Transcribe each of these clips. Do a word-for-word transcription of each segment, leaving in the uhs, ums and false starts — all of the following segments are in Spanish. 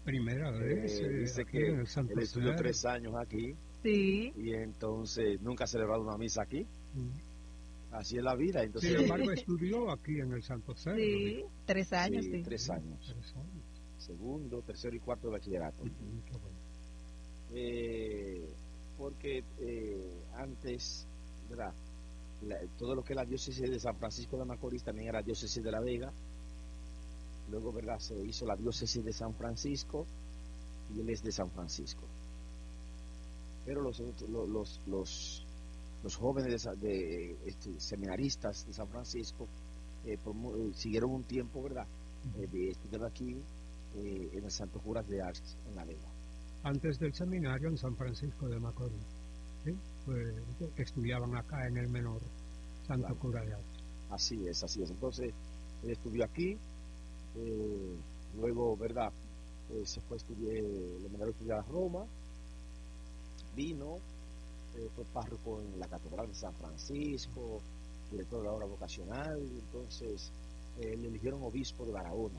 Primera vez Eh, eh, dice aquí que en el Santo él estudió Ser. tres años aquí Sí. y entonces nunca ha celebrado una misa aquí. Mm. Así es la vida. Entonces, Sin embargo, estudió aquí en el Santo Ser. ¿No? Sí, tres años, sí, sí. tres Sí, años. tres años. Segundo, tercero y cuarto de bachillerato. Ujú, qué bueno. Eh, porque eh, antes, ¿verdad? La- todo lo que es la diócesis de San Francisco de Macorís también era diócesis de La Vega. Luego, ¿verdad? Se hizo la diócesis de San Francisco y él es de San Francisco. Pero los otros- lo- los, los, los jóvenes de, esa- de, este, seminaristas de San Francisco eh, promo- eh, siguieron un tiempo, ¿verdad? Eh, de estudiar aquí eh, en el Santo Juras de Ars, en La Vega. Antes del seminario en San Francisco de Macorís, ¿sí? Pues, estudiaban acá en el menor Santo Claro. Cura de Arte. Así es, así es. Entonces, él estudió aquí, eh, luego, ¿verdad? Eh, se fue a estudiar, le mandaron a estudiar a Roma, vino, eh, fue párroco en la Catedral de San Francisco, director de la obra vocacional, y entonces eh, le eligieron obispo de Barahona,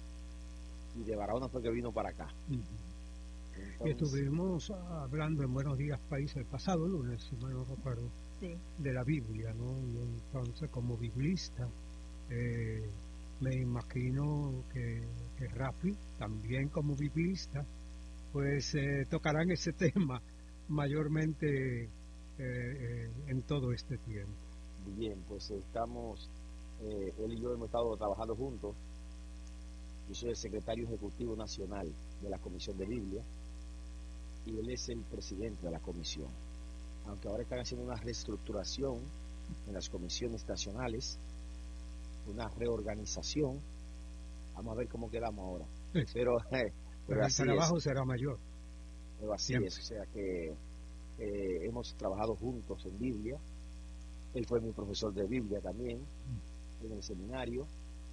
y de Barahona fue que vino para acá. Ujú. Y Entonces, estuvimos hablando en Buenos Días País el pasado lunes, si mal no recuerdo, Sí. de la Biblia, ¿no? Y entonces, como biblista, eh, me imagino que, que Rafi, también como biblista, pues eh, tocarán ese tema mayormente eh, eh, en todo este tiempo. bien, pues estamos, eh, él y yo hemos estado trabajando juntos. Yo soy el secretario ejecutivo nacional de la Comisión de Biblia y él es el presidente de la comisión. Aunque ahora están haciendo una reestructuración en las comisiones nacionales, una reorganización, vamos a ver cómo quedamos ahora. Sí. Pero, eh, pero, Pero el así trabajo es, será mayor. pero así Siempre. es, o sea que eh, hemos trabajado juntos en Biblia. Él fue mi profesor de Biblia también en el seminario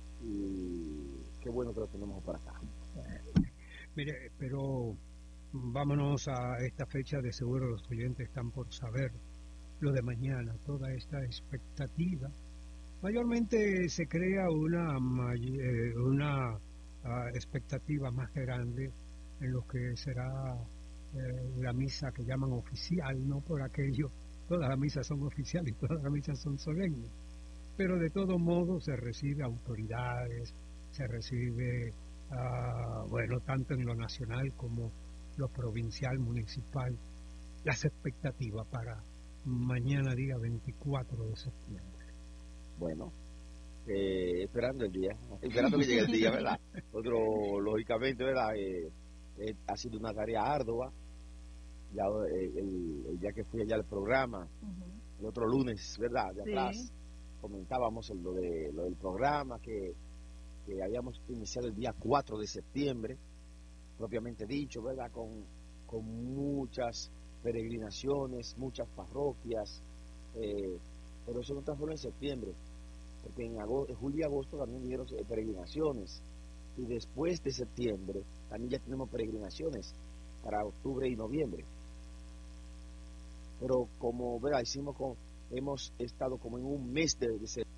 y qué bueno que lo tenemos por acá. Mire, pero vámonos a esta fecha, de seguro los oyentes están por saber lo de mañana, toda esta expectativa. Mayormente se crea una, may- eh, una ah, expectativa más grande en lo que será eh, la misa que llaman oficial, no por aquello, todas las misas son oficiales y todas las misas son solemnes, pero de todo modo se recibe autoridades, se recibe, ah, bueno, tanto en lo nacional como lo provincial, municipal, las expectativas para mañana día veinticuatro de septiembre. Bueno, eh, esperando el día, esperando que llegue el día, ¿verdad? Otro, lógicamente, ¿verdad? Eh, eh, ha sido una tarea ardua. Ya eh, el, el día que fui allá al programa, Uh-huh. el otro lunes, ¿verdad? De Sí. atrás, comentábamos lo, de, lo del programa que, que habíamos iniciado el día cuatro de septiembre, propiamente dicho, ¿verdad? Con, con muchas peregrinaciones, muchas parroquias, eh, pero eso no tan solo en septiembre, porque en agosto, julio y agosto también vinieron peregrinaciones, y después de septiembre también ya tenemos peregrinaciones para octubre y noviembre. Pero como ¿verdad? Hicimos con, hemos estado como en un mes de, de